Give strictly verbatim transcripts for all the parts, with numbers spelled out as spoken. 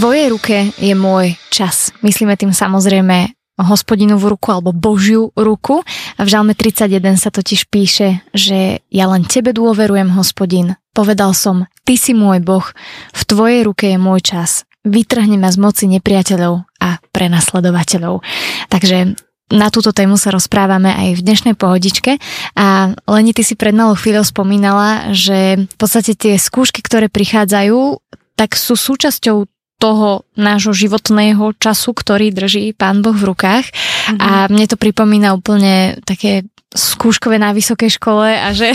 tvojej ruke je môj čas. Myslíme tým samozrejme Hospodinovú ruku alebo Božiu ruku. A v Žalme tridsaťjeden sa totiž píše, že ja len tebe dôverujem, Hospodin. Povedal som, ty si môj Boh, v tvojej ruke je môj čas. Vytrhni ma z moci nepriateľov a prenasledovateľov. Takže na túto tému sa rozprávame aj v dnešnej pohodičke a Leni, ty si pred malou chvíľou spomínala, že v podstate tie skúšky, ktoré prichádzajú, tak sú súčasťou toho nášho životného času, ktorý drží Pán Boh v rukách. Mhm. A mne to pripomína úplne také skúškové na vysokej škole a že,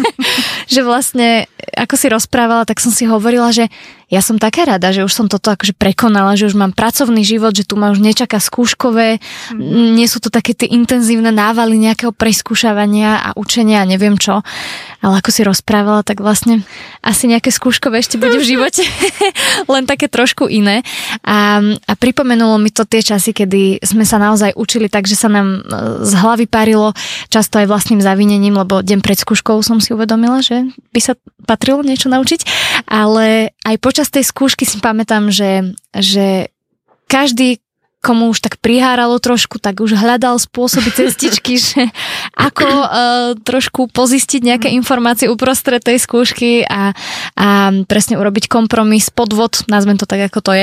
že vlastne, ako si rozprávala, tak som si hovorila, že ja som taká rada, že už som toto akože prekonala, že už mám pracovný život, že tu ma už nečaká skúškové, mm. nie sú to také tie intenzívne návaly nejakého preskúšavania a učenia a neviem čo. Ale ako si rozprávala, tak vlastne asi nejaké skúškové ešte bude v živote, len také trošku iné. A, a pripomenulo mi to tie časy, kedy sme sa naozaj učili tak, že sa nám z hlavy parilo, často aj vlastným zavinením, lebo deň pred skúškou som si uvedomila, že by sa patrilo niečo naučiť, ale aj počas tej skúšky si pamätám, že, že každý, komu už tak priháralo trošku, tak už hľadal spôsoby cestičky, že ako uh, trošku pozistiť nejaké informácie uprostred tej skúšky a, a presne urobiť kompromis, podvod, nazvem to tak, ako to je.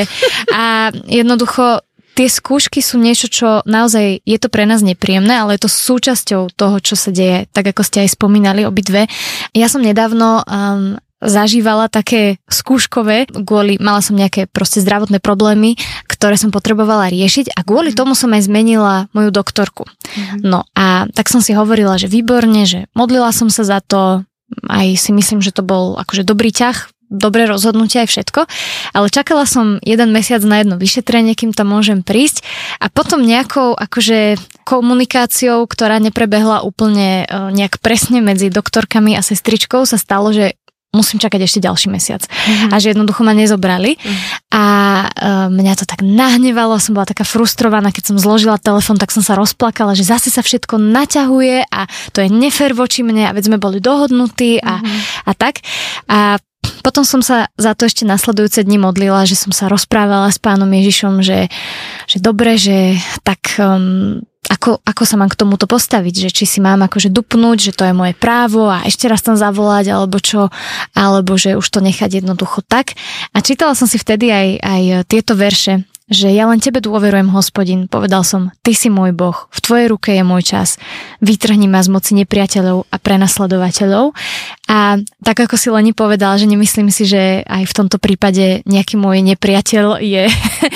A jednoducho tie skúšky sú niečo, čo naozaj je to pre nás nepríjemné, ale je to súčasťou toho, čo sa deje, tak ako ste aj spomínali obidve. Ja som nedávno um, zažívala také skúškové, kvôli, mala som nejaké proste zdravotné problémy, ktoré som potrebovala riešiť a kvôli tomu som aj zmenila moju doktorku. Mm-hmm. No a tak som si hovorila, že výborne, že modlila som sa za to, aj si myslím, že to bol akože dobrý ťah, dobré rozhodnutie aj všetko, ale čakala som jeden mesiac na jedno vyšetrenie, kým tam môžem prísť a potom nejakou akože komunikáciou, ktorá neprebehla úplne nejak presne medzi doktorkami a sestričkou, sa stalo, že musím čakať ešte ďalší mesiac. Mm-hmm. A že jednoducho ma nezobrali. Mm-hmm. A e, mňa to tak nahnevalo, som bola taká frustrovaná, keď som zložila telefón, tak som sa rozplakala, že zase sa všetko naťahuje a to je nefér voči mne a veď sme boli dohodnutí a, mm-hmm. a tak. A potom som sa za to ešte nasledujúce dni modlila, že som sa rozprávala s Pánom Ježišom, že, že dobre, že tak um, ako, ako sa mám k tomuto postaviť, že či si mám akože dupnúť, že to je moje právo a ešte raz tam zavolať, alebo čo, alebo že už to nechať jednoducho tak. A čítala som si vtedy aj, aj tieto verše, že ja len tebe dôverujem, Hospodin, povedal som, ty si môj Boh, v tvojej ruke je môj čas, vytrhni ma z moci nepriateľov a prenasledovateľov. A tak ako si Leni povedala, že nemyslím si, že aj v tomto prípade nejaký môj nepriateľ je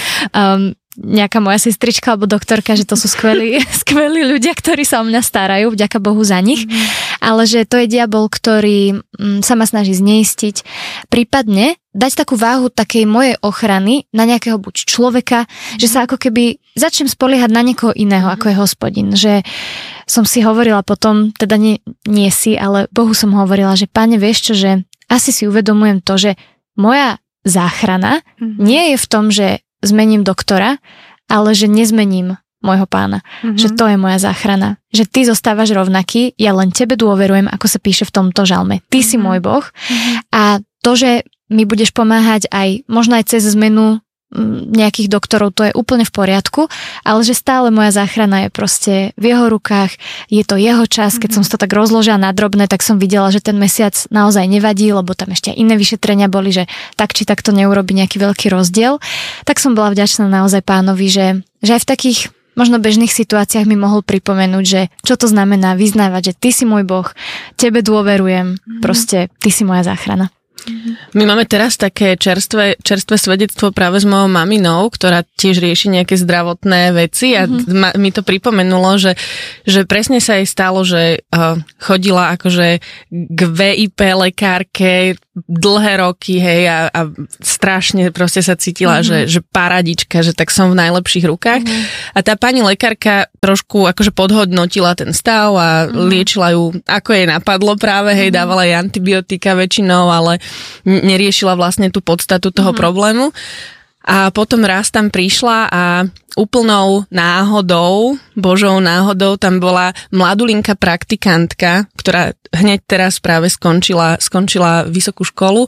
um, nejaká moja sestrička alebo doktorka, že to sú skvelí, skvelí ľudia, ktorí sa o mňa starajú, vďaka Bohu za nich, mm. ale že to je diabol, ktorý mm, sa ma snaží zneistiť, prípadne dať takú váhu takej mojej ochrany na nejakého buď človeka, mm. že sa ako keby začnem spoliehať na niekoho iného, mm. ako je Hospodin, že som si hovorila potom, teda nie, nie si, ale Bohu som hovorila, že Pane, vieš čo, že asi si uvedomujem to, že moja záchrana mm. nie je v tom, že zmením doktora, ale že nezmením môjho Pána. Mm-hmm. Že to je moja záchrana. Že ty zostávaš rovnaký, ja len tebe dôverujem, ako sa píše v tomto žalme. Ty mm-hmm. si môj Boh mm-hmm. a to, že mi budeš pomáhať aj možno aj cez zmenu nejakých doktorov, to je úplne v poriadku, ale že stále moja záchrana je proste v jeho rukách, je to jeho čas, keď som si to tak rozložila na drobné, tak som videla, že ten mesiac naozaj nevadí, lebo tam ešte iné vyšetrenia boli, že tak či tak to neurobi nejaký veľký rozdiel, tak som bola vďačná naozaj Pánovi, že, že aj v takých možno bežných situáciách mi mohol pripomenúť, že čo to znamená vyznávať, že ty si môj Boh, tebe dôverujem, mm. proste ty si moja záchrana. My máme teraz také čerstvé, čerstvé svedectvo práve s mojou maminou, ktorá tiež rieši nejaké zdravotné veci a mm-hmm. ma, mi to pripomenulo, že, že presne sa jej stalo, že uh, chodila akože k vé í pé lekárke dlhé roky, hej, a, a strašne proste sa cítila, mm-hmm. že, že paradička, že tak som v najlepších rukách. Mm-hmm. A tá pani lekárka trošku akože podhodnotila ten stav a mm-hmm. liečila ju, ako jej napadlo práve, hej, mm-hmm. dávala jej antibiotika väčšinou, ale neriešila vlastne tú podstatu toho mm-hmm. problému. A potom raz tam prišla a úplnou náhodou, božou náhodou, tam bola mladulinka praktikantka, ktorá hneď teraz práve skončila, skončila vysokú školu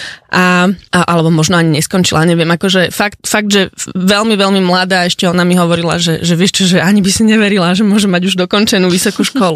a, a alebo možno ani neskončila, neviem, akože fakt, fakt, že veľmi, veľmi mladá, ešte ona mi hovorila, že, že vieš čo, že ani by si neverila, že môže mať už dokončenú vysokú školu.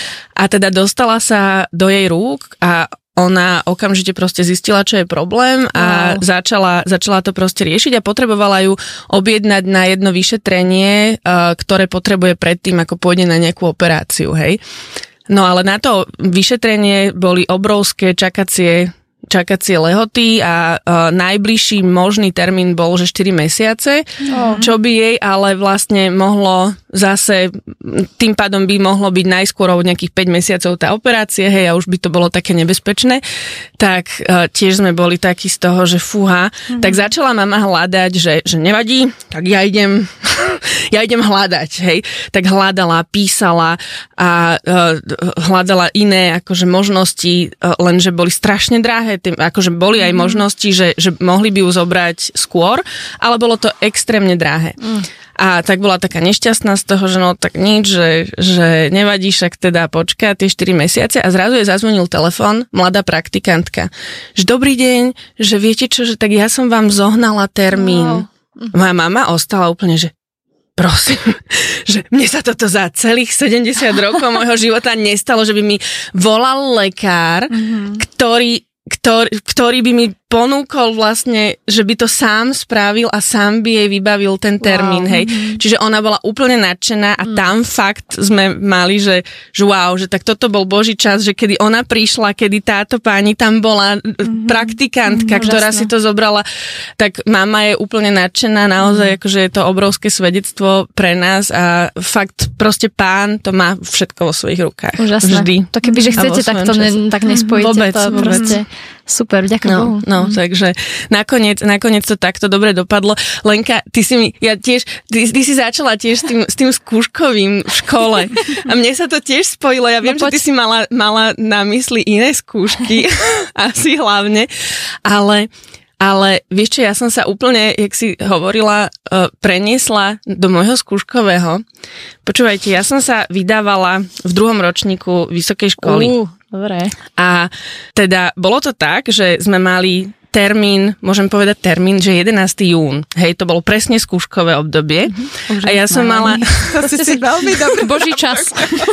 A teda dostala sa do jej rúk a ona okamžite proste zistila, čo je problém a wow. začala, začala to proste riešiť a potrebovala ju objednať na jedno vyšetrenie, ktoré potrebuje predtým, ako pôjde na nejakú operáciu, hej. No ale na to vyšetrenie boli obrovské čakacie čakacie lehoty a uh, najbližší možný termín bol, že štyri mesiace, oh. čo by jej ale vlastne mohlo zase, tým pádom by mohlo byť najskôr od nejakých päť mesiacov tá operácia, hej, a už by to bolo také nebezpečné, tak uh, tiež sme boli takí z toho, že fúha, mm-hmm. tak začala mama hľadať, že, že nevadí, tak ja idem ja idem hľadať, hej, tak hľadala, písala a uh, hľadala iné akože možnosti, uh, lenže boli strašne drahé, tým, akože boli aj možnosti, že, že mohli by ju zobrať skôr, ale bolo to extrémne drahé. Mm. A tak bola taká nešťastná z toho, že no tak nič, že, že nevadí, však teda počká tie štyri mesiace a zrazu jej zazvonil telefón, mladá praktikantka, že dobrý deň, že viete čo, že tak ja som vám zohnala termín. Wow. Moja mama ostala úplne, že prosím, že mne sa toto za celých sedemdesiat rokov môjho života nestalo, že by mi volal lekár, mm-hmm. ktorý Ktorý, ktorý by mi ponúkol vlastne, že by to sám spravil a sám by jej vybavil ten termín, wow. hej. Mm-hmm. Čiže ona bola úplne nadšená a mm. tam fakt sme mali, že, že wow, že tak toto bol Boží čas, že kedy ona prišla, kedy táto pani tam bola mm-hmm. praktikantka, mm-hmm. ktorá si to zobrala, tak mama je úplne nadšená, naozaj, mm-hmm. akože je to obrovské svedectvo pre nás a fakt proste Pán to má všetko vo svojich rukách. Úžasné. Vždy. To kebyže chcete, tak to ne, tak nespojíte. Vôbec, to vôbec. Proste super, ďakujem no, Bohu. No, mm. takže nakoniec, nakoniec to takto dobre dopadlo. Lenka, ty si mi, ja tiež, ty, ty si začala tiež s tým, s tým skúškovým v škole. A mne sa to tiež spojilo. Ja viem, no, že ty si mala, mala na mysli iné skúšky, asi hlavne, ale Ale vieš čo, ja som sa úplne, jak si hovorila, preniesla do môjho skúškového. Počúvajte, ja som sa vydávala v druhom ročníku vysokej školy. Uh, dobre. A teda bolo to tak, že sme mali termín, môžem povedať termín, že jedenásteho júna. Hej, to bolo presne skúškové obdobie. Uh-huh. A ja som mala... To si si veľmi dobrý. Boží čas.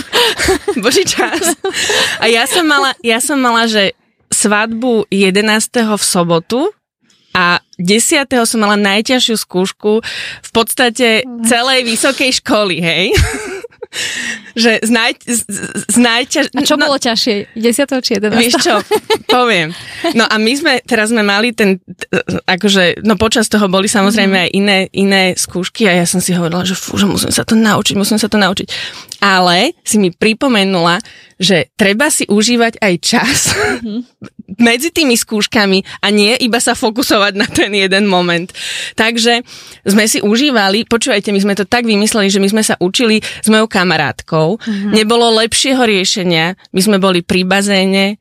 Boží čas. A ja som mala, ja som mala, že svadbu jedenásteho v sobotu, a desiateho som mala najťažšiu skúšku v podstate celej vysokej školy, hej? Že z, naj, z, z najťaž... A čo no, bolo ťažšie? desiateho či jedenásteho? Vieš čo, poviem. No a my sme, teraz sme mali ten, akože, no počas toho boli samozrejme aj iné, iné skúšky a ja som si hovorila, že fú, že musím sa to naučiť, musím sa to naučiť. Ale si mi pripomenula, že treba si užívať aj čas mm-hmm. medzi tými skúškami a nie iba sa fokusovať na ten jeden moment. Takže sme si užívali, počúvajte, my sme to tak vymysleli, že my sme sa učili s mojou kamarátkou. Mm-hmm. Nebolo lepšieho riešenia. My sme boli pri bazéne.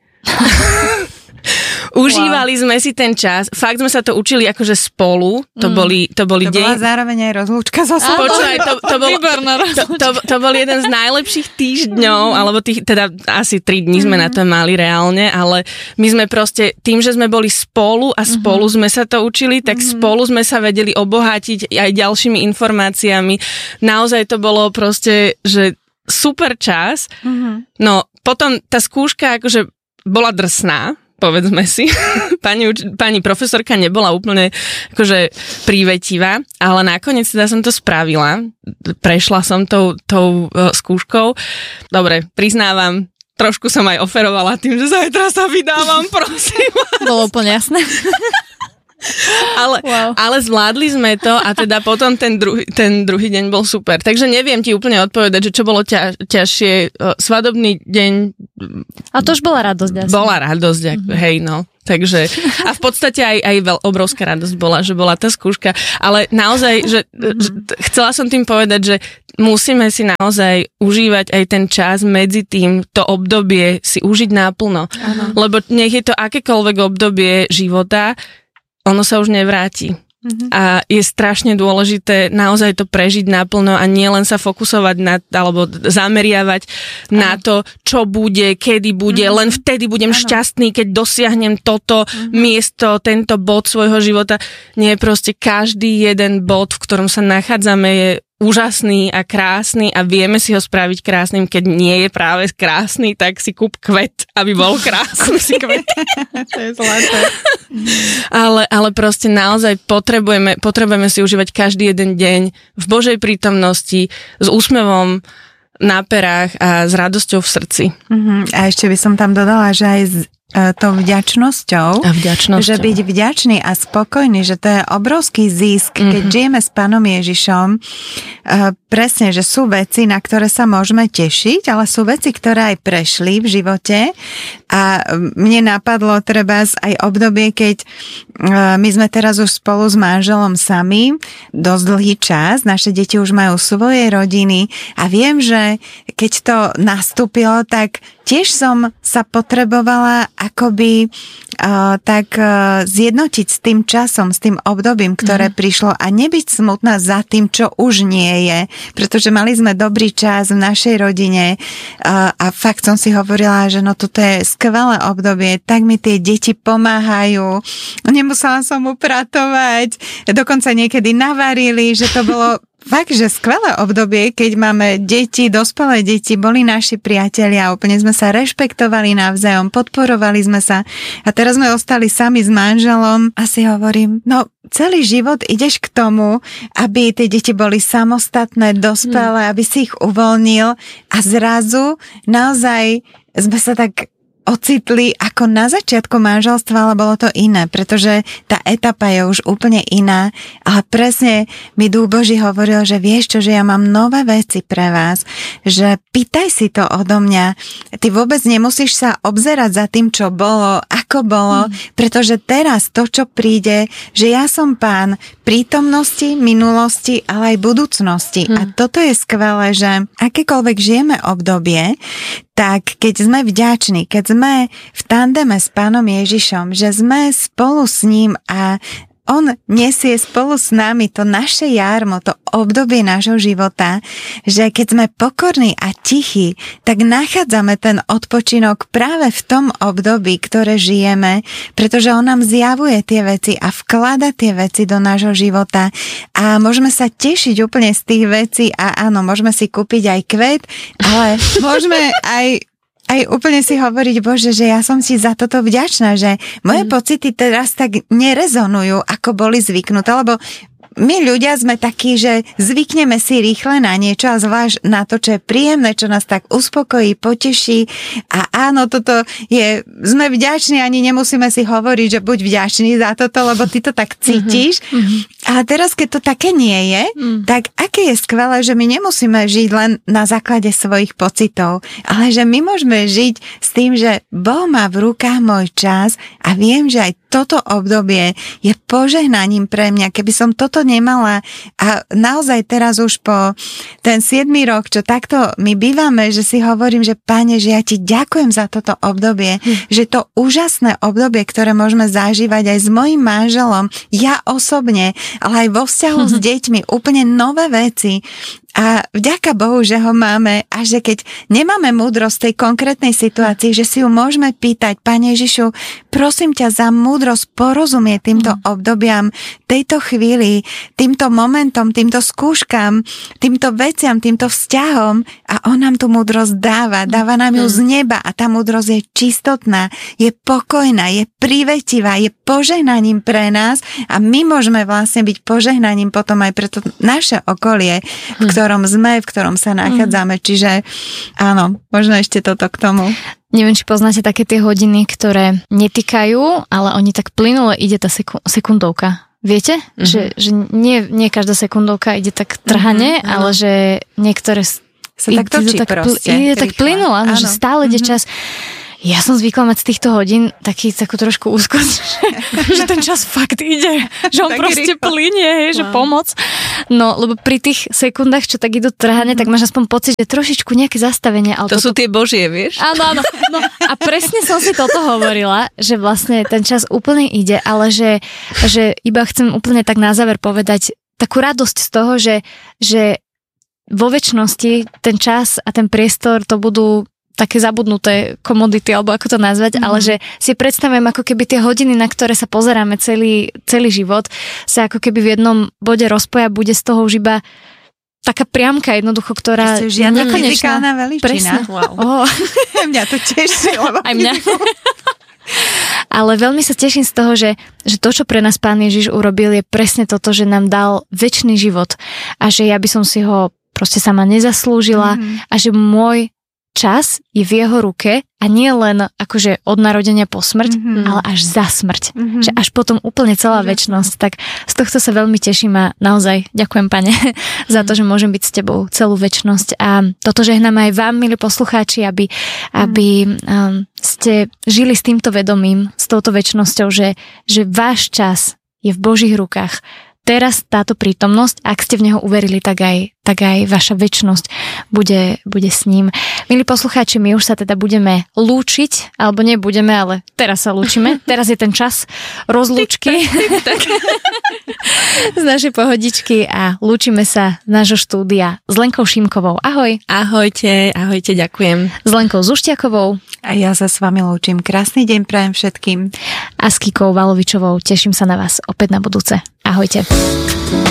Užívali wow. sme si ten čas. Fakt sme sa to učili akože spolu. To mm. boli, to boli to deň... bola zároveň aj rozlúčka so sebou. Počúvaj, to, to, bol, to, to, to bol jeden z najlepších týždňov, mm. alebo tých, teda asi tri dní sme mm. na to mali reálne, ale my sme proste, tým, že sme boli spolu a spolu mm-hmm. sme sa to učili, tak mm-hmm. spolu sme sa vedeli obohatiť aj ďalšími informáciami. Naozaj to bolo proste, že super čas. Mm-hmm. No, potom tá skúška akože bola drsná, povedzme si. Pani, pani profesorka nebola úplne akože prívetivá, ale nakoniec teda som to spravila. Prešla som tou, tou uh, skúškou. Dobre, priznávam, trošku som aj oferovala tým, že zajtra sa vydávam, prosím. Bolo úplne jasné. Ale, wow. ale zvládli sme to a teda potom ten druhý, ten druhý deň bol super. Takže neviem ti úplne odpovedať, že čo bolo ťa, ťažšie. Svadobný deň... A to už bola radosť. Asi. Bola radosť, mm-hmm. hej no. Takže, a v podstate aj, aj veľ, obrovská radosť bola, že bola tá skúška. Ale naozaj, že, mm-hmm. že chcela som tým povedať, že musíme si naozaj užívať aj ten čas medzi tým, to obdobie si užiť náplno. Ano. Lebo nech je to akékoľvek obdobie života, ono sa už nevráti. Mm-hmm. A je strašne dôležité naozaj to prežiť naplno a nie len sa fokusovať na, alebo zameriavať ano. na to, čo bude, kedy bude, mm-hmm. len vtedy budem ano. šťastný, keď dosiahnem toto mm-hmm. miesto, tento bod svojho života. Nie, proste každý jeden bod, v ktorom sa nachádzame, je úžasný a krásny a vieme si ho spraviť krásnym. Keď nie je práve krásny, tak si kúp kvet, aby bol krásny. si kvet. To je zlaté. ale, ale proste naozaj potrebujeme, potrebujeme si užívať každý jeden deň v Božej prítomnosti, s úsmevom na perách a s radosťou v srdci. Uh-huh. A ešte by som tam dodala, že aj z tou vďačnosťou, a vďačnosťou, že byť vďačný a spokojný, že to je obrovský zisk, mm-hmm. keď žijeme s Pánom Ježišom. Uh, presne, že sú veci, na ktoré sa môžeme tešiť, ale sú veci, ktoré aj prešli v živote a mne napadlo treba aj obdobie, keď uh, my sme teraz už spolu s manželom sami dosť dlhý čas, naše deti už majú svoje rodiny a viem, že keď to nastúpilo, tak tiež som sa potrebovala akoby uh, tak uh, zjednotiť s tým časom, s tým obdobím, ktoré mm. prišlo a nebyť smutná za tým, čo už nie je, pretože mali sme dobrý čas v našej rodine uh, a fakt som si hovorila, že no toto je skvelé obdobie, tak mi tie deti pomáhajú, nemusela som upratovať, dokonca niekedy navarili, že to bolo fakt, že skvelé obdobie, keď máme deti, dospelé deti, boli naši priatelia, úplne sme sa rešpektovali navzájom, podporovali sme sa a teraz sme ostali sami s manželom a si hovorím, no celý život ideš k tomu, aby tie deti boli samostatné, dospelé, hmm. aby si ich uvoľnil a zrazu naozaj sme sa tak ocitli ako na začiatku manželstva, ale bolo to iné, pretože tá etapa je už úplne iná. Ale presne mi Duch Boží hovoril, že vieš čo, že ja mám nové veci pre vás, že pýtaj si to odo mňa. Ty vôbec nemusíš sa obzerať za tým, čo bolo, ako bolo, mm. pretože teraz to, čo príde, že ja som Pán prítomnosti, minulosti, ale aj budúcnosti. Mm. A toto je skvelé, že akékoľvek žijeme obdobie, tak keď sme vďační, keď sme v tandeme s Pánom Ježišom, že sme spolu s ním a on nesie spolu s nami to naše jarmo, to obdobie nášho života, že keď sme pokorní a tichí, tak nachádzame ten odpočinok práve v tom období, ktoré žijeme, pretože on nám zjavuje tie veci a vklada tie veci do nášho života a môžeme sa tešiť úplne z tých vecí a áno, môžeme si kúpiť aj kvet, ale môžeme aj Aj úplne si hovoriť, Bože, že ja som si za toto vďačná, že moje mm. pocity teraz tak nerezonujú, ako boli zvyknuté, lebo my ľudia sme takí, že zvykneme si rýchle na niečo a zvlášť na to, čo je príjemné, čo nás tak uspokojí, poteší a áno, toto je, sme vďační, ani nemusíme si hovoriť, že buď vďačný za toto, lebo ty to tak cítiš. Mm-hmm. A teraz, keď to také nie je, mm. tak aké je skvelé, že my nemusíme žiť len na základe svojich pocitov, ale že my môžeme žiť s tým, že Boh má v rukách môj čas a viem, že aj toto obdobie je požehnaním pre mňa, keby som toto nemala a naozaj teraz už po ten siedmy rok, čo takto my bývame, že si hovorím, že Pane, že ja ti ďakujem za toto obdobie, hm. že to úžasné obdobie, ktoré môžeme zažívať aj s mojím manželom, ja osobne, ale aj vo vzťahu hm. s deťmi, úplne nové veci. A vďaka Bohu, že ho máme a že keď nemáme múdrosť tej konkrétnej situácii, že si ju môžeme pýtať, Pane Ježišu, prosím ťa za múdrosť porozumieť týmto obdobiam, tejto chvíli, týmto momentom, týmto skúškam, týmto veciam, týmto vzťahom a on nám tú múdrosť dáva, dáva nám ju z neba a tá múdrosť je čistotná, je pokojná, je privetivá, je požehnaním pre nás a my môžeme vlastne byť požehnaním potom aj pre to naše okolie, v ktorom v ktorom sme, v ktorom sa nachádzame. Mm. Čiže áno, možno ešte toto k tomu. Neviem, či poznáte také tie hodiny, ktoré netýkajú, ale oni tak plynule ide tá seku- sekundovka. Viete? Mm-hmm. Že, že nie, nie každá sekundovka ide tak trhane, mm-hmm, ale že niektoré sa tak točí tak, proste. Ide tak plynulo, áno, že stále ide mm-hmm. čas. Ja som zvykla mať z týchto hodín taký takú trošku úzkosť, že, že ten čas fakt ide, že on proste plynie, hej, že pomoc. No, lebo pri tých sekundách, čo tak idú trhane, mm. tak máš aspoň pocit, že trošičku nejaké zastavenie. Ale to toto... sú tie božie, vieš? Áno, áno. No, a presne som si toto hovorila, že vlastne ten čas úplne ide, ale že, že iba chcem úplne tak na záver povedať takú radosť z toho, že, že vo večnosti ten čas a ten priestor to budú také zabudnuté komodity, alebo ako to nazvať, mm. ale že si predstavujem, ako keby tie hodiny, na ktoré sa pozeráme celý, celý život, sa ako keby v jednom bode rozpoja, bude z toho už iba taká priamka jednoducho, ktorá je žiadna fyzikálna veličina. Presne. Wow. Oh. Mňa to teší. Aj mňa. Ale veľmi sa teším z toho, že, že to, čo pre nás Pán Ježiš urobil, je presne toto, že nám dal večný život a že ja by som si ho proste sama nezaslúžila mm. a že môj čas je v jeho ruke a nie len akože od narodenia po smrť, mm-hmm. ale až za smrť. Mm-hmm. Že až potom úplne celá mm-hmm. večnosť. Tak z tohto sa veľmi teším a naozaj ďakujem, Pane, mm-hmm. za to, že môžem byť s tebou celú večnosť. A toto žehnám aj vám, milí poslucháči, aby, mm-hmm. aby um, ste žili s týmto vedomím, s touto večnosťou, že, že váš čas je v Božích rukách. Teraz táto prítomnosť, ak ste v neho uverili, tak aj, tak aj vaša večnosť bude, bude s ním. Milí poslucháči, my už sa teda budeme lúčiť, alebo nebudeme, ale teraz sa lúčime. Teraz je ten čas rozlúčky z našej pohodičky a lúčime sa z nášho štúdia s Lenkou Šimkovou. Ahoj. Ahojte, ahojte, ďakujem. S Lenkou Zuštiakovou. A ja sa s vami lúčim. Krásny deň prajem všetkým. A s Kikou Valovičovou. Teším sa na vás opäť na budúce. Ahojte.